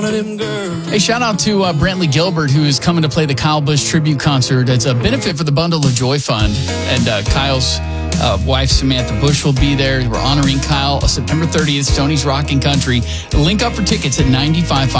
Hey, shout out to Brantley Gilbert, who is coming to play the Kyle Busch tribute concert. It's a benefit for the Bundle of Joy Fund. And Kyle's wife, Samantha Busch, will be there. We're honoring Kyle September 30th, Stoney's Rockin' Country. Link up for tickets at 955